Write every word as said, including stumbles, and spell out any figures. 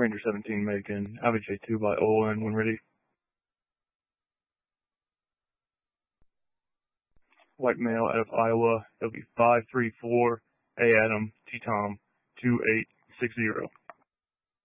Ranger seventeen Macon, I V J two by Olin when ready. White male out of Iowa, it'll be five three four A Adam T Tom two eight six zero.